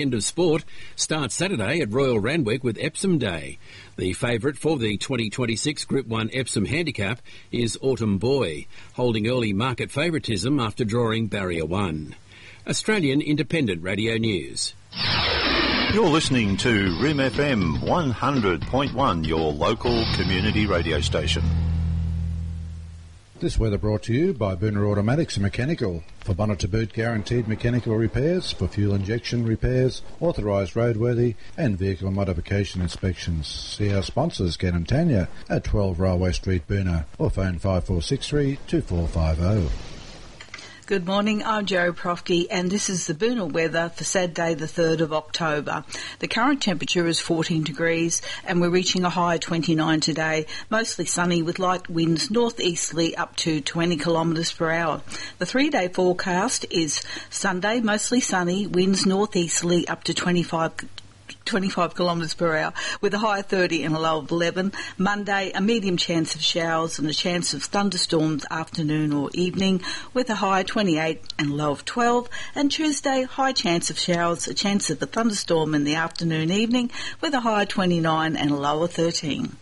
End of sport starts Saturday at Royal Randwick with Epsom Day. The favourite for the 2026 Group 1 Epsom Handicap is Autumn Boy, holding early market favouritism after drawing Barrier 1. Australian Independent Radio News. You're listening to RIM FM 100.1, your local community radio station. This weather brought to you by Booner Automatics and Mechanical. For bonnet to boot guaranteed mechanical repairs, for fuel injection repairs, authorised roadworthy and vehicle modification inspections. See our sponsors, Ken and Tanya, at 12 Railway Street, Booner, or phone 5463 2450. Good morning, I'm Jerry Profke and this is the Booner weather for Saturday the 3rd of October. The current temperature is 14 degrees and we're reaching a high of 29 today, mostly sunny with light winds northeasterly up to 20 kilometres per hour. The 3-day forecast is Sunday, mostly sunny, winds northeasterly up to 25 kilometres per hour with a high of 30 and a low of 11. Monday, a medium chance of showers and a chance of thunderstorms afternoon or evening with a high of 28 and a low of 12. And Tuesday, high chance of showers, a chance of a thunderstorm in the afternoon evening with a high of 29 and a low of 13.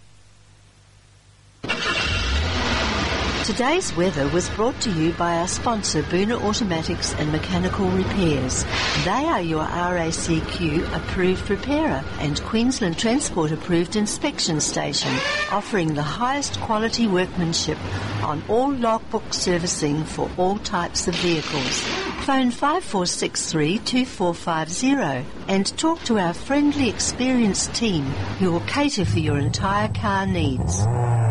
Today's weather was brought to you by our sponsor, Booner Automatics and Mechanical Repairs. They are your RACQ approved repairer and Queensland Transport approved inspection station, offering the highest quality workmanship on all logbook servicing for all types of vehicles. Phone 5463 2450 and talk to our friendly, experienced team who will cater for your entire car needs.